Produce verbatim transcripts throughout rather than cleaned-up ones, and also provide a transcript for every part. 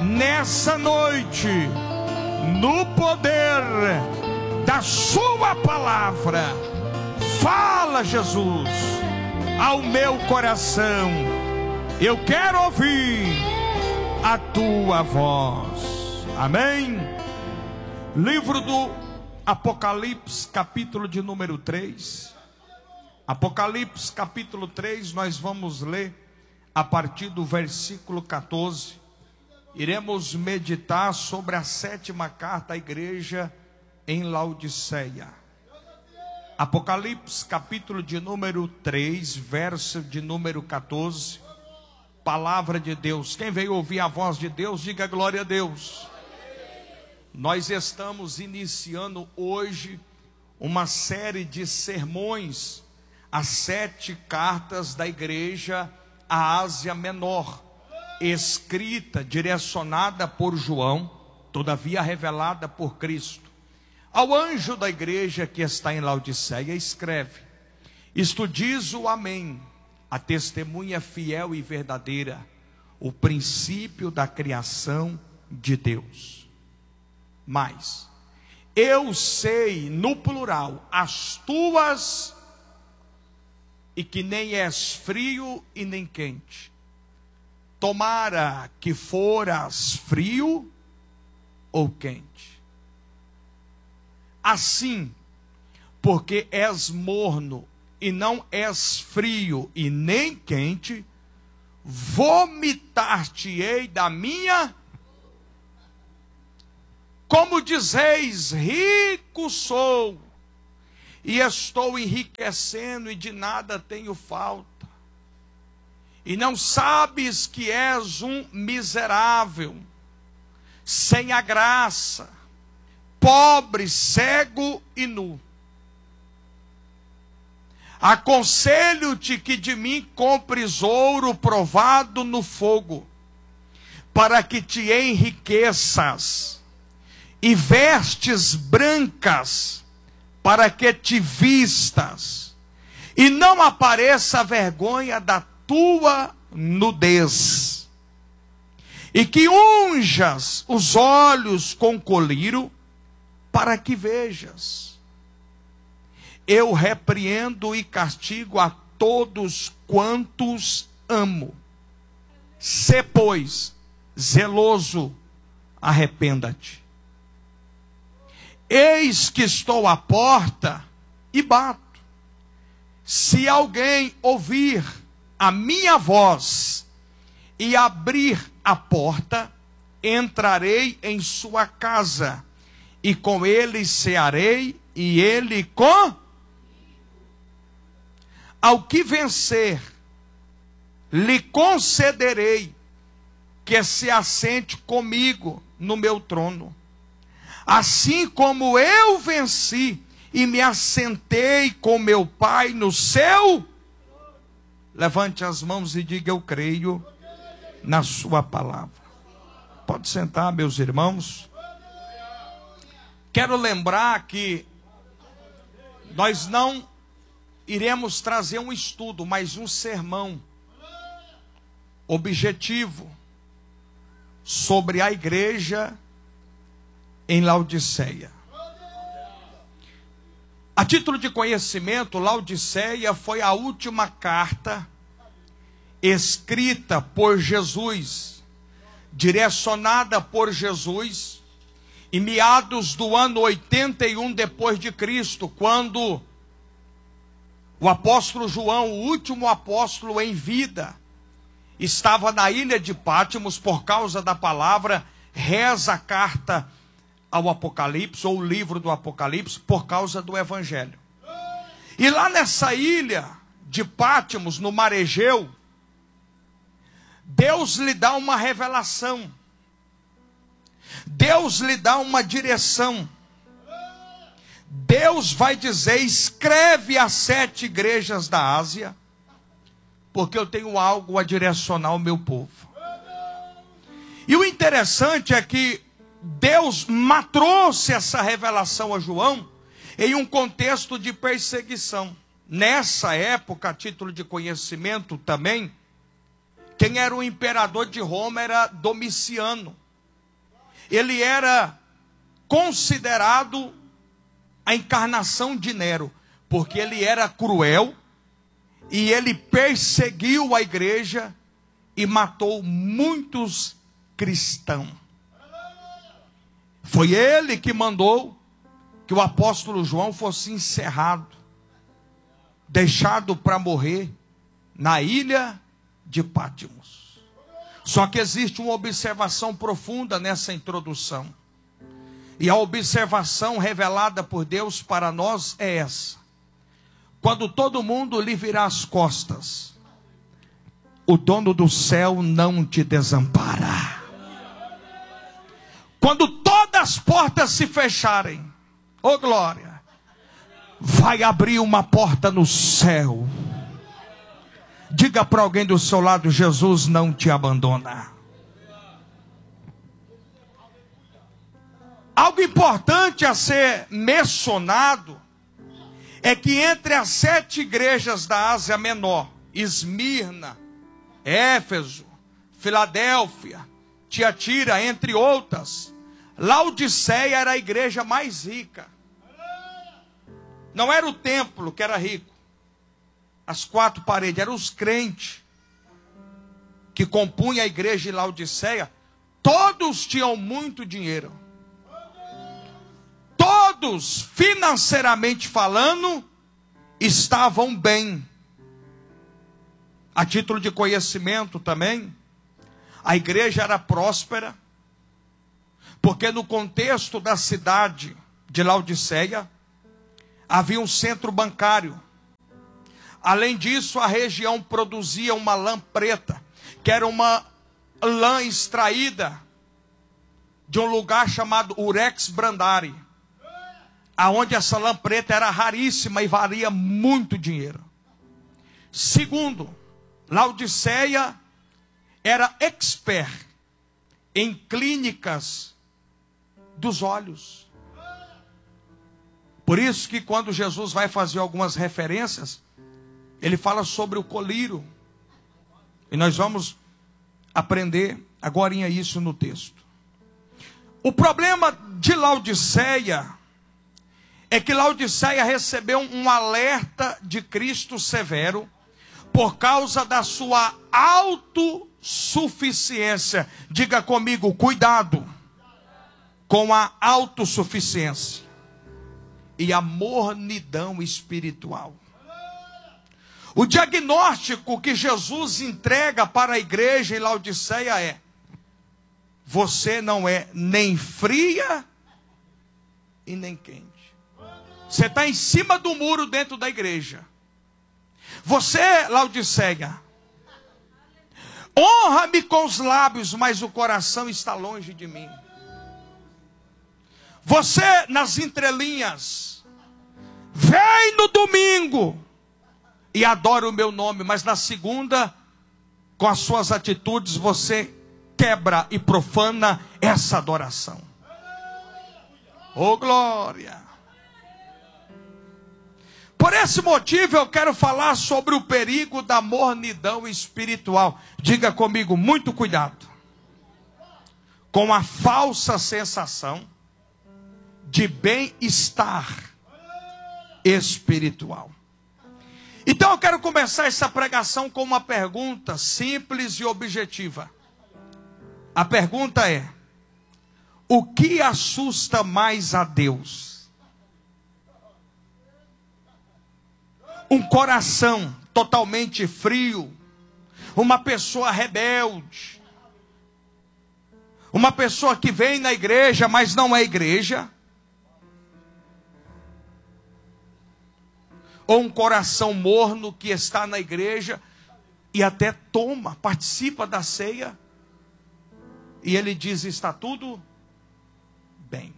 nessa noite, no poder da sua palavra. Fala, Jesus, ao meu coração. Eu quero ouvir a tua voz. Amém. Livro do Apocalipse, capítulo de número três. Apocalipse, capítulo três, nós vamos ler a partir do versículo quatorze. Iremos meditar sobre a sétima carta à igreja em Laodiceia. Apocalipse, capítulo de número três, verso de número quatorze. Palavra de Deus. Quem veio ouvir a voz de Deus, diga glória a Deus. Nós estamos iniciando hoje uma série de sermões, as sete cartas da igreja à Ásia Menor, escrita, direcionada por João, todavia revelada por Cristo. Ao anjo da igreja que está em Laodiceia, escreve: isto diz o Amém, a testemunha fiel e verdadeira, o princípio da criação de Deus. Mas eu sei, no plural, as tuas, e que nem és frio e nem quente. Tomara que foras frio ou quente. Assim, porque és morno e não és frio e nem quente, vomitar-te-ei da minha. Como dizeis, rico sou, e estou enriquecendo e de nada tenho falta. E não sabes que és um miserável, sem a graça, pobre, cego e nu. Aconselho-te que de mim compres ouro provado no fogo, para que te enriqueças, e vestes brancas, para que te vistas, e não apareça a vergonha da tua nudez, e que unjas os olhos com colírio, para que vejas. Eu repreendo e castigo a todos quantos amo. Sê, pois, zeloso, arrependa-te. Eis que estou à porta e bato. Se alguém ouvir a minha voz e abrir a porta, entrarei em sua casa, e com ele cearei, e ele com... Ao que vencer, lhe concederei que se assente comigo no meu trono, assim como eu venci e me assentei com meu Pai no seu. Levante as mãos e diga: eu creio na sua palavra. Pode sentar, meus irmãos. Quero lembrar que nós não iremos trazer um estudo, mas um sermão objetivo sobre a igreja em Laodiceia. A título de conhecimento, Laodiceia foi a última carta escrita por Jesus, direcionada por Jesus, em meados do ano oitenta e um depois de Cristo, quando o apóstolo João, o último apóstolo em vida, estava na ilha de Pátimos por causa da palavra, reza a carta ao Apocalipse, ou o livro do Apocalipse, por causa do Evangelho. E lá nessa ilha de Pátimos, no mar Egeu, Deus lhe dá uma revelação. Deus lhe dá uma direção. Deus vai dizer: escreve às sete igrejas da Ásia, porque eu tenho algo a direcionar ao meu povo. E o interessante é que Deus trouxe essa revelação a João em um contexto de perseguição. Nessa época, a título de conhecimento também, quem era o imperador de Roma era Domiciano. ele era considerado a encarnação de Nero, porque ele era cruel e ele perseguiu a igreja e matou muitos cristãos. Foi ele que mandou que o apóstolo João fosse encerrado, deixado para morrer na ilha de Pátimos. Só que existe uma observação profunda nessa introdução. E a observação revelada por Deus para nós é essa: quando todo mundo lhe virar as costas, o dono do céu não te desampara. Quando todas as portas se fecharem, ô glória, vai abrir uma porta no céu. Diga para alguém do seu lado: Jesus não te abandona. Algo importante a ser mencionado é que entre as sete igrejas da Ásia Menor, Esmirna, Éfeso, Filadélfia, Tiatira, entre outras, Laodiceia era a igreja mais rica. Não era o templo que era rico, as quatro paredes, eram os crentes que compunham a igreja de Laodiceia. Todos tinham muito dinheiro. Todos, financeiramente falando, estavam bem. A título de conhecimento também, a igreja era próspera, porque no contexto da cidade de Laodiceia, havia um centro bancário. Além disso, a região produzia uma lã preta, que era uma lã extraída de um lugar chamado Urex Brandari, aonde essa lã preta era raríssima e valia muito dinheiro. Segundo, Laodiceia era expert em clínicas dos olhos. Por isso que quando Jesus vai fazer algumas referências, ele fala sobre o colírio. E nós vamos aprender agora isso no texto. O problema de Laodiceia é que Laodiceia recebeu um alerta de Cristo severo por causa da sua autossuficiência. Diga comigo: cuidado com a autossuficiência e a mornidão espiritual. O diagnóstico que Jesus entrega para a igreja em Laodiceia é: você não é nem fria e nem quente. Você está em cima do muro dentro da igreja. Você, Laodiceia, honra-me com os lábios, mas o coração está longe de mim. Você, nas entrelinhas, vem no domingo e adora o meu nome, mas na segunda, com as suas atitudes, você quebra e profana essa adoração. Oh glória! Por esse motivo eu quero falar sobre o perigo da mornidão espiritual. Diga comigo: muito cuidado com a falsa sensação de bem-estar espiritual. Então eu quero começar essa pregação com uma pergunta simples e objetiva. A pergunta é: o que assusta mais a Deus? Um coração totalmente frio, uma pessoa rebelde, uma pessoa que vem na igreja, mas não é igreja, ou um coração morno que está na igreja e até toma, participa da ceia, e ele diz: está tudo bem.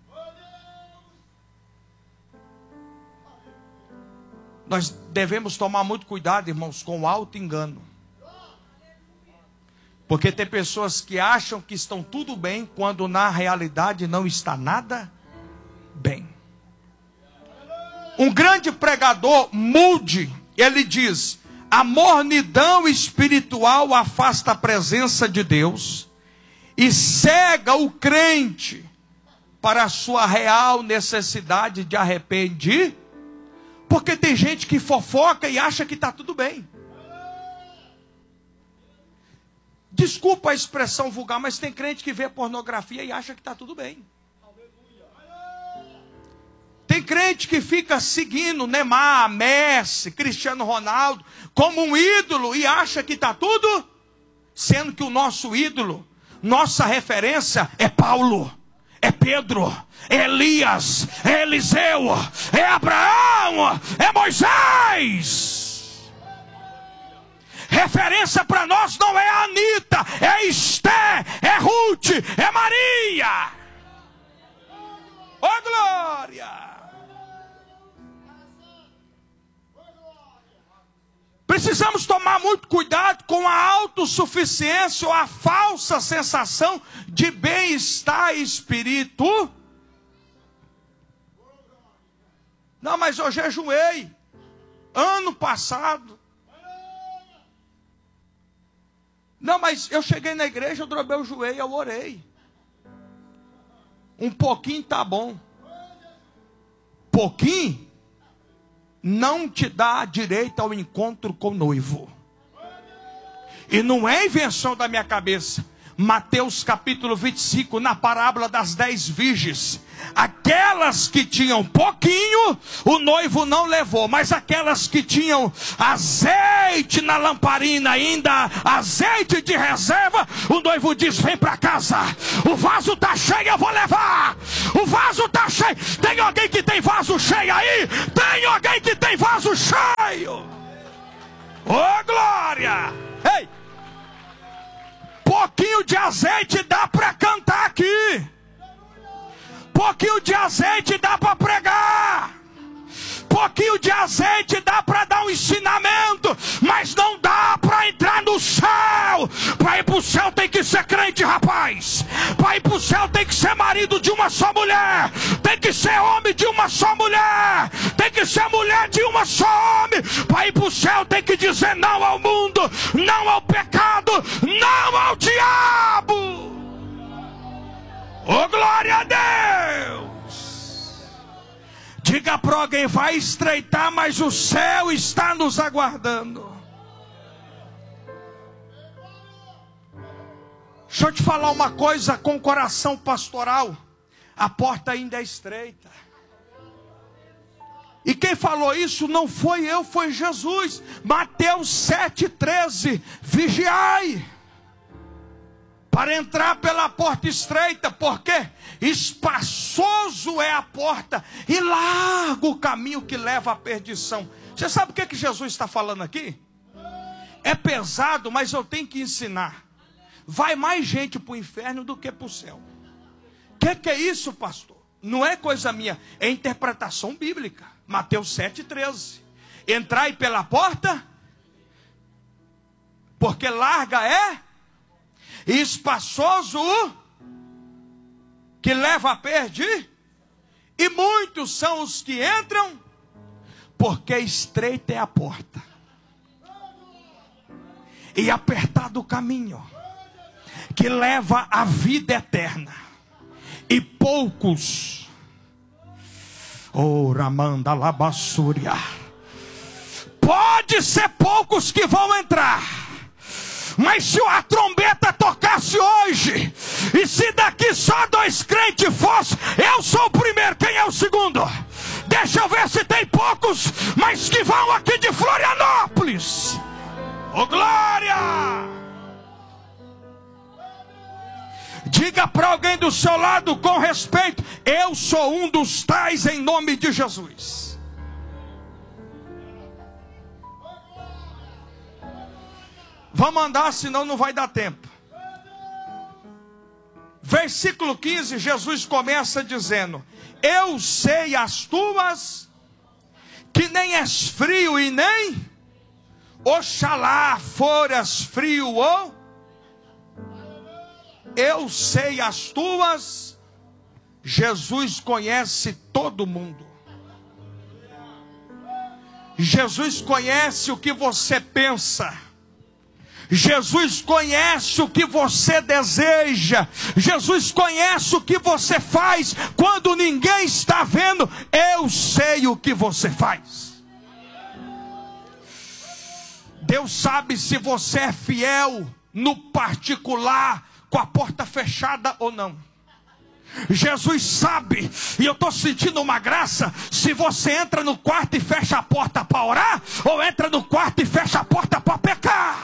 Nós devemos tomar muito cuidado, irmãos, com o auto-engano. Porque tem pessoas que acham que estão tudo bem, quando na realidade não está nada bem. Um grande pregador, Moody, ele diz: a mornidão espiritual afasta a presença de Deus e cega o crente para a sua real necessidade de arrepender. Porque tem gente que fofoca e acha que está tudo bem. Desculpa a expressão vulgar, mas tem crente que vê pornografia e acha que está tudo bem. Tem crente que fica seguindo Neymar, Messi, Cristiano Ronaldo como um ídolo e acha que está tudo, sendo que o nosso ídolo, nossa referência é Paulo, é Pedro, é Elias, é Eliseu, é Abraão, é Moisés. Referência para nós não é a Anitta, é Esté, é Ruth, é Maria. Oh glória! Precisamos tomar muito cuidado com a autossuficiência ou a falsa sensação de bem-estar espírito. Não, mas eu jejuei ano passado. Não, mas eu cheguei na igreja, eu dobrei o joelho, eu orei. Um pouquinho tá bom. Pouquinho não te dá direito ao encontro com o noivo. E não é invenção da minha cabeça. Mateus capítulo vinte e cinco, na parábola das dez virgens. Aquelas que tinham pouquinho, o noivo não levou. Mas aquelas que tinham azeite na lamparina, ainda azeite de reserva, o noivo diz: vem para casa, o vaso está cheio, eu vou levar. O vaso está cheio. Tem alguém que tem vaso cheio aí? Tem alguém que tem vaso cheio? Oh glória! Ei! Pouquinho de azeite dá para cantar aqui. Pouquinho de azeite dá para pregar. Pouquinho de azeite dá para dar um ensinamento. Mas não dá para entrar no céu. Para ir para o céu tem que ser crente, rapaz. Para ir para o céu tem que ser marido de uma só mulher. Tem que ser homem de uma só mulher. Tem que ser mulher de uma só homem. Para ir para o céu tem que dizer não ao mundo, não ao pecado, não ao diabo. Oh glória a Deus! Diga para alguém: vai estreitar, mas o céu está nos aguardando. Deixa eu te falar uma coisa com o coração pastoral. A porta ainda é estreita. E quem falou isso não foi eu, foi Jesus. Mateus sete, treze. Vigiai para entrar pela porta estreita, porque espaçoso é a porta e largo o caminho que leva à perdição. Você sabe o que, que Jesus está falando aqui? É pesado, mas eu tenho que ensinar. Vai mais gente para o inferno do que para o céu. O que, que é isso, pastor? Não é coisa minha, é interpretação bíblica. Mateus sete, treze. Entrai pela porta, porque larga é e espaçoso que leva a perder, e muitos são os que entram, porque estreita é a porta e apertado o caminho que leva à vida eterna, e poucos, oh Ramanda Labassúria, pode ser poucos que vão entrar. Mas se a trombeta tocasse hoje, e se daqui só dois crentes fossem, eu sou o primeiro, quem é o segundo? Deixa eu ver se tem poucos, mas que vão aqui de Florianópolis. Oh glória! Diga para alguém do seu lado com respeito: eu sou um dos tais, em nome de Jesus. Vamos andar, senão não vai dar tempo. Versículo quinze, Jesus começa dizendo: eu sei as tuas, que nem és frio e nem, oxalá foras frio ou, eu sei as tuas. Jesus conhece todo mundo. Jesus conhece o que você pensa. Jesus conhece o que você deseja. Jesus conhece o que você faz quando ninguém está vendo. Eu sei o que você faz. Deus sabe se você é fiel no particular, com a porta fechada ou não. Jesus sabe, e eu estou sentindo uma graça, se você entra no quarto e fecha a porta para orar, ou entra no quarto e fecha a porta para pecar.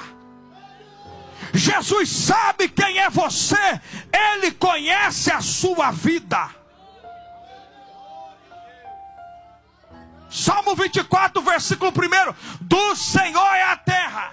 Jesus sabe quem é você. Ele conhece a sua vida. Salmo vinte e quatro, versículo um. Do Senhor é a terra.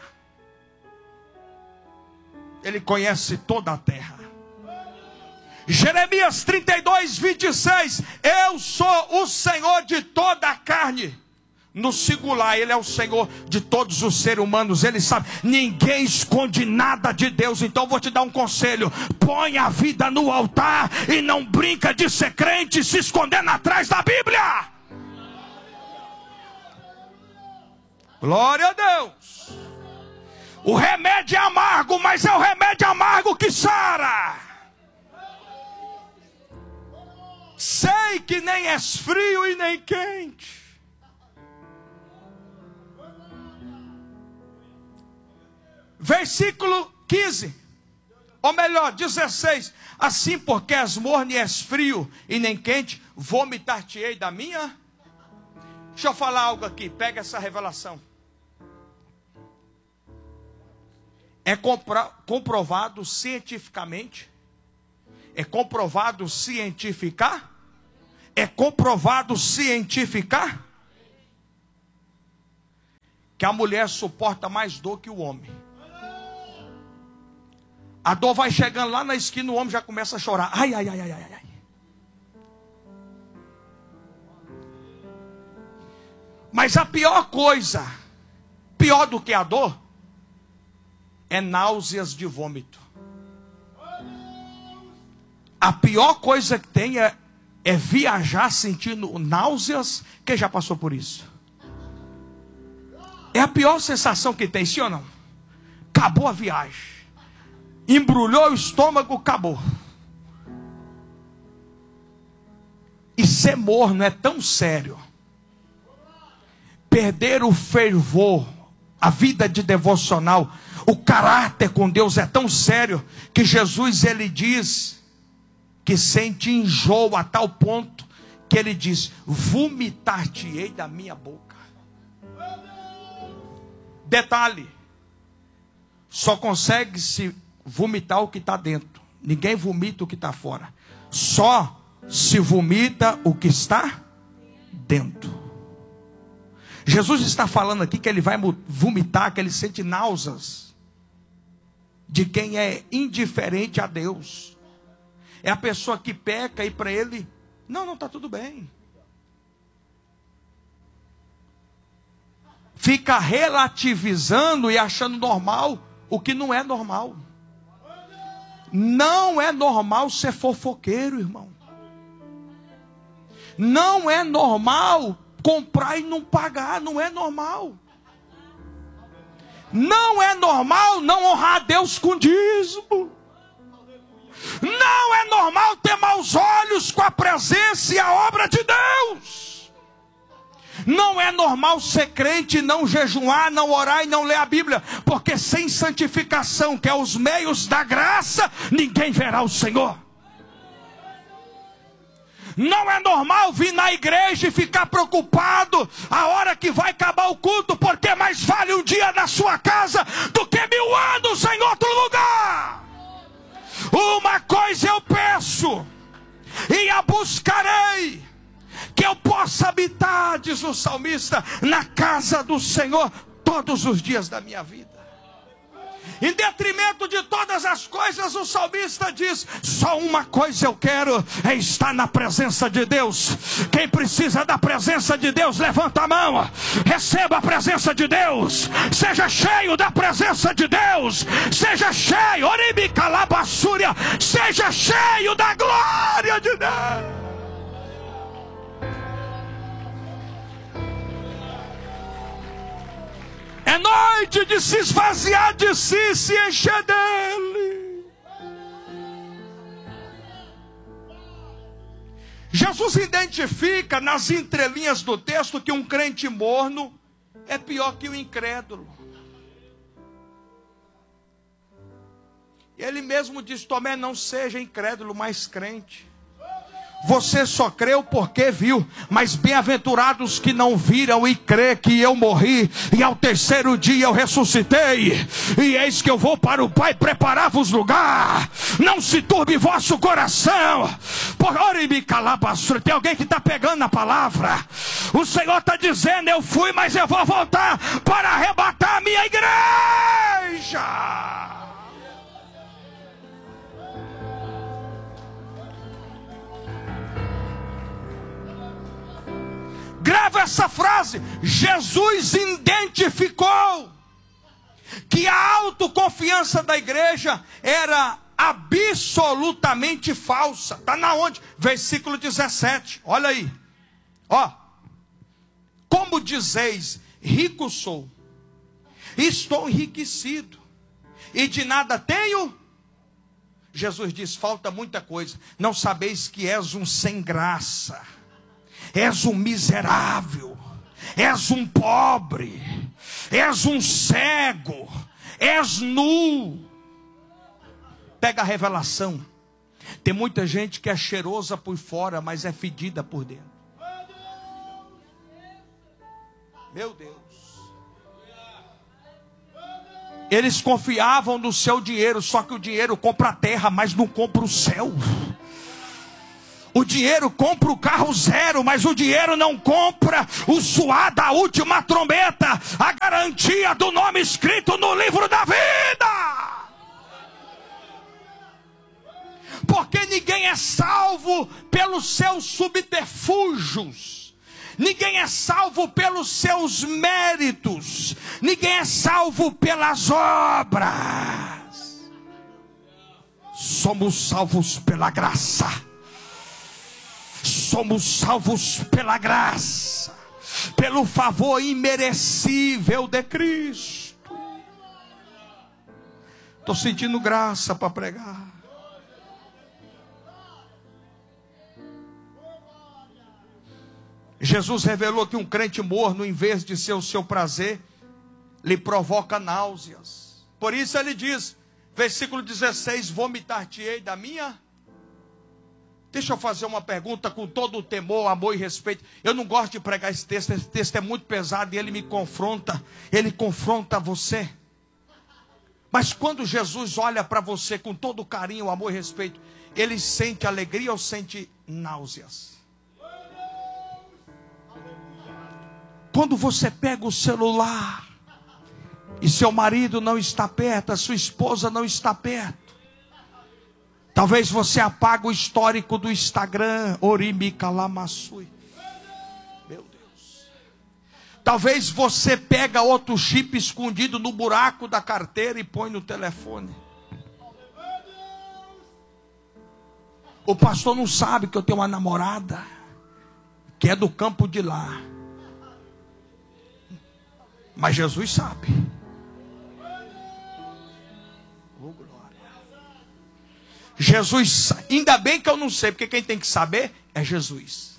Ele conhece toda a terra. Jeremias trinta e dois, vinte e seis. Eu sou o Senhor de toda a carne. No singular, Ele é o Senhor de todos os seres humanos. Ele sabe, ninguém esconde nada de Deus. Então vou te dar um conselho: põe a vida no altar e não brinca de ser crente se escondendo atrás da Bíblia. Glória a Deus. O remédio é amargo, mas é o remédio amargo que sara. Sei que nem és frio e nem quente. Versículo quinze, ou melhor, dezesseis. Assim, porque és morno e és frio e nem quente, vomitar-te-ei da minha. Deixa eu falar algo aqui, pega essa revelação. É compro, comprovado cientificamente. É comprovado cientificar. É comprovado cientificar que a mulher suporta mais dor que o homem. A dor vai chegando lá na esquina, o homem já começa a chorar. Ai, ai, ai, ai, ai, ai. Mas a pior coisa, pior do que a dor, é náuseas de vômito. A pior coisa que tem é, é viajar sentindo náuseas. Quem já passou por isso? É a pior sensação que tem, sim ou não? Acabou a viagem. Embrulhou o estômago, acabou. E ser morno é tão sério. Perder o fervor, a vida de devocional, o caráter com Deus é tão sério que Jesus, ele diz que sente enjoo a tal ponto que ele diz: vomitar-te-ei da minha boca. Detalhe: só consegue se vomitar o que está dentro. Ninguém vomita o que está fora. Só se vomita o que está dentro. Jesus está falando aqui que ele vai vomitar, que ele sente náuseas de quem é indiferente a Deus. É a pessoa que peca e para ele, não, não está tudo bem. Fica relativizando e achando normal o que não é normal. Não é normal ser fofoqueiro, irmão. Não é normal comprar e não pagar. Não é normal. Não é normal não honrar a Deus com dízimo. Não é normal ter maus olhos com a presença e a obra de Deus. Não é normal ser crente, não jejuar, não orar e não ler a Bíblia, porque sem santificação, que é os meios da graça, ninguém verá o Senhor. Não é normal vir na igreja e ficar preocupado a hora que vai acabar o culto, porque mais vale um dia na sua casa do que mil anos em outro lugar. Uma coisa eu peço e a buscarei, que eu possa habitar, diz o salmista, na casa do Senhor todos os dias da minha vida. Em detrimento de todas as coisas, o salmista diz: só uma coisa eu quero, é estar na presença de Deus. Quem precisa da presença de Deus, levanta a mão. Receba a presença de Deus. Seja cheio da presença de Deus. Seja cheio, oribicalabassúria. Seja cheio da glória de Deus. É noite de se esvaziar de si e se encher dele. Jesus identifica nas entrelinhas do texto que um crente morno é pior que o incrédulo. Ele mesmo diz: Tomé, não seja incrédulo, mas crente. Você só creu porque viu, mas bem-aventurados que não viram e crê que eu morri, e ao terceiro dia eu ressuscitei, e eis que eu vou para o Pai preparar-vos lugar. Não se turbe vosso coração. Por tem alguém que está pegando a palavra. O Senhor está dizendo: eu fui, mas eu vou voltar para arrebatar a minha igreja. Grava essa frase. Jesus identificou que a autoconfiança da igreja era absolutamente falsa. Está na onde? Versículo dezessete. Olha aí. Ó. Como dizeis, rico sou, estou enriquecido, e de nada tenho. Jesus diz: falta muita coisa. Não sabeis que és um sem graça, és um miserável, és um pobre, és um cego, és nu. Pega a revelação. Tem muita gente que é cheirosa por fora, mas é fedida por dentro. Meu Deus. Eles confiavam no seu dinheiro, só que o dinheiro compra a terra, mas não compra o céu. O dinheiro compra o carro zero, mas o dinheiro não compra o suar da última trombeta, a garantia do nome escrito no livro da vida. Porque ninguém é salvo pelos seus subterfúgios. Ninguém é salvo pelos seus méritos. Ninguém é salvo pelas obras. Somos salvos pela graça. Somos salvos pela graça, pelo favor imerecível de Cristo. Estou sentindo graça para pregar. Jesus revelou que um crente morno, em vez de ser o seu prazer, lhe provoca náuseas. Por isso ele diz, versículo dezesseis: vomitar-te-ei da minha... Deixa eu fazer uma pergunta com todo o temor, amor e respeito. Eu não gosto de pregar esse texto. Esse texto é muito pesado e ele me confronta. Ele confronta você. Mas quando Jesus olha para você com todo o carinho, amor e respeito, ele sente alegria ou sente náuseas? Quando você pega o celular e seu marido não está perto, a sua esposa não está perto, talvez você apague o histórico do Instagram. Orimicalamassui. Meu Deus. Talvez você pega outro chip escondido no buraco da carteira e põe no telefone. O pastor não sabe que eu tenho uma namorada que é do campo de lá. Mas Jesus sabe. Jesus, ainda bem que eu não sei, porque quem tem que saber é Jesus.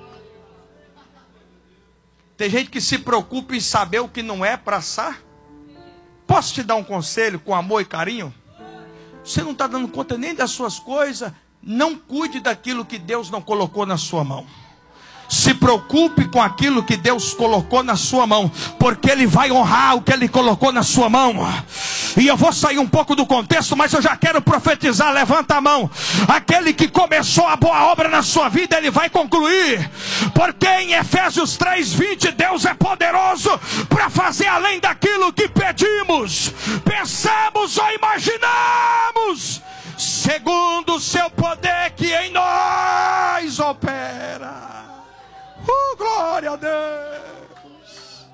Tem gente que se preocupa em saber o que não é para assar. Posso te dar um conselho com amor e carinho? Você não está dando conta nem das suas coisas, não cuide daquilo que Deus não colocou na sua mão. Se preocupe com aquilo que Deus colocou na sua mão, porque Ele vai honrar o que Ele colocou na sua mão. E eu vou sair um pouco do contexto, mas eu já quero profetizar. Levanta a mão. Aquele que começou a boa obra na sua vida, Ele vai concluir. Porque em Efésios três, vinte, Deus é poderoso para fazer além daquilo que pedimos, pensamos ou imaginamos, segundo o seu poder que em nós opera. Uh, glória a Deus.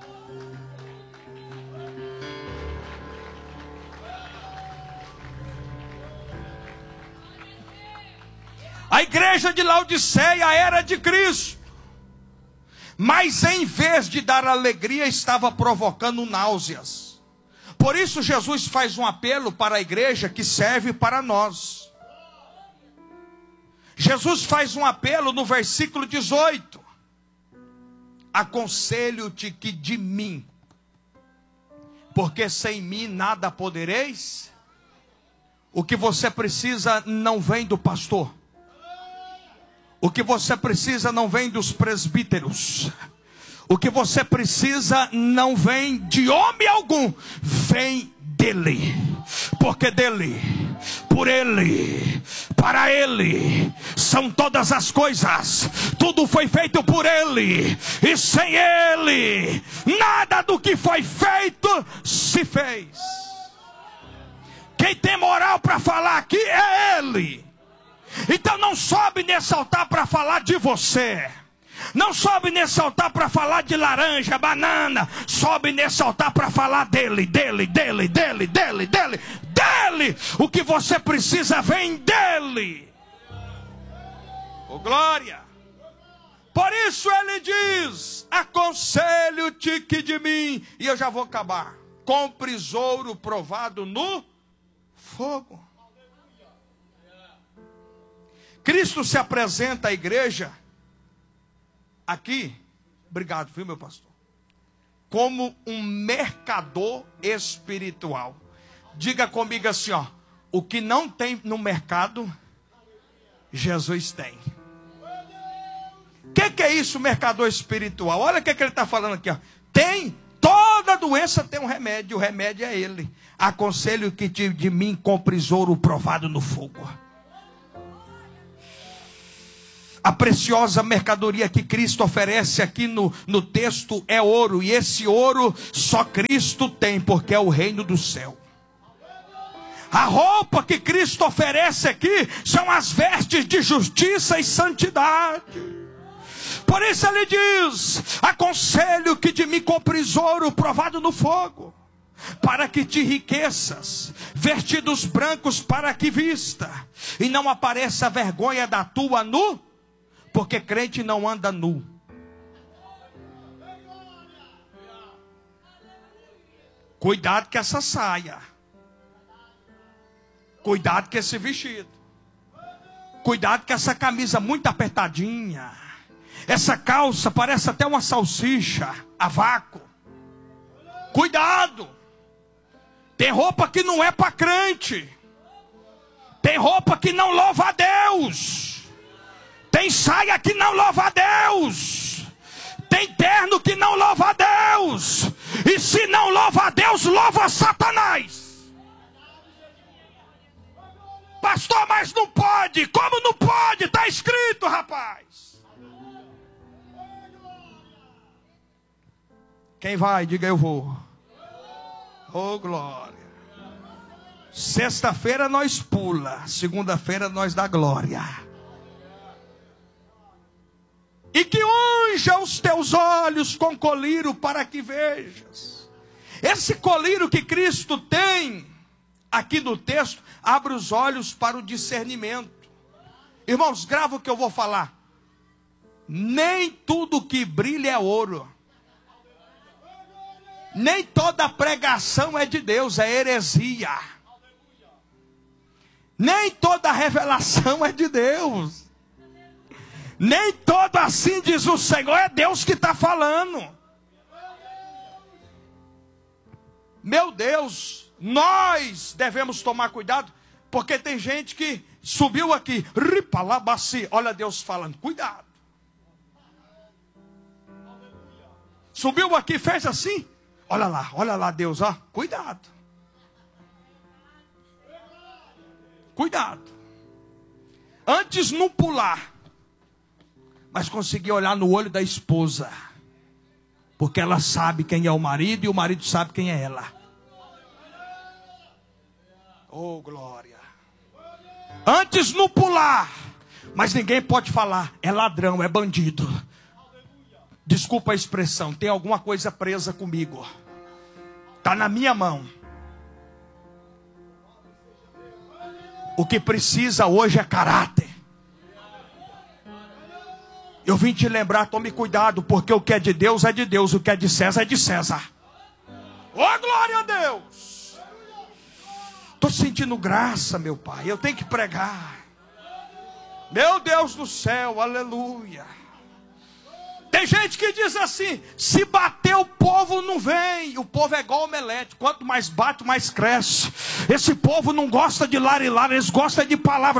A igreja de Laodiceia era de Cristo, mas em vez de dar alegria, estava provocando náuseas. Por isso Jesus faz um apelo para a igreja que serve para nós. Jesus faz um apelo no versículo dezoito. Aconselho-te que de mim, porque sem mim nada podereis. O que você precisa não vem do pastor. O que você precisa não vem dos presbíteros. O que você precisa não vem de homem algum, vem dele. Porque dele, por ele, para ele são todas as coisas. Tudo foi feito por ele, e sem ele nada do que foi feito se fez. Quem tem moral para falar aqui é ele. Então não sobe nesse altar para falar de você. Não sobe nesse altar para falar de laranja, banana. Sobe nesse altar para falar dele, dele, dele, dele, dele, dele, dele. O que você precisa vem dele. Oh, glória. Por isso ele diz: aconselho-te que de mim, e eu já vou acabar, compres ouro provado no fogo. Cristo se apresenta à igreja aqui, obrigado, viu, meu pastor, como um mercador espiritual. Diga comigo assim, ó: o que não tem no mercado, Jesus tem. O que, que é isso, mercador espiritual? Olha o que, que ele está falando aqui, ó. Tem, toda doença tem um remédio, o remédio é ele. Aconselho que de, de mim compres ouro provado no fogo. A preciosa mercadoria que Cristo oferece aqui no, no texto é ouro. E esse ouro só Cristo tem, porque é o reino do céu. A roupa que Cristo oferece aqui são as vestes de justiça e santidade. Por isso ele diz: aconselho que de mim compres ouro provado no fogo, para que te enriqueças, vestidos brancos para que vista, e não apareça a vergonha da tua nu, porque crente não anda nu. Cuidado com essa saia. Cuidado com esse vestido. Cuidado com essa camisa muito apertadinha. Essa calça parece até uma salsicha a vácuo. Cuidado. Tem roupa que não é para crente. Tem roupa que não louva a Deus. Tem saia que não louva a Deus. Tem terno que não louva a Deus. E se não louva a Deus, louva a Satanás. Pastor, mas não pode. Como não pode? Está escrito, rapaz. Quem vai? Diga: eu vou. Oh, glória. Sexta-feira nós pula. Segunda-feira nós dá glória. E que unja os teus olhos com colírio para que vejas. Esse colírio que Cristo tem aqui no texto abre os olhos para o discernimento. Irmãos, grava o que eu vou falar. Nem tudo que brilha é ouro. Nem toda pregação é de Deus, é heresia. Nem toda revelação é de Deus. Nem todo assim diz o Senhor é Deus que está falando. Meu Deus, nós devemos tomar cuidado, porque tem gente que subiu aqui, ripalabaci, olha Deus falando, cuidado. Subiu aqui, fez assim, olha lá, olha lá Deus, ó, cuidado. Cuidado. Antes não pular, mas conseguir olhar no olho da esposa, porque ela sabe quem é o marido e o marido sabe quem é ela. Oh, glória. Antes não pular, mas ninguém pode falar, é ladrão, é bandido. Desculpa a expressão, tem alguma coisa presa comigo. Está na minha mão. O que precisa hoje é caráter. Eu vim te lembrar, tome cuidado, porque o que é de Deus é de Deus, o que é de César é de César. Oh, glória a Deus! Estou sentindo graça, meu Pai, eu tenho que pregar. Meu Deus do céu, aleluia. Tem gente que diz assim: se bater o povo não vem. O povo é igual omelete, quanto mais bate mais cresce. Esse povo não gosta de lar e lar, eles gostam de palavra.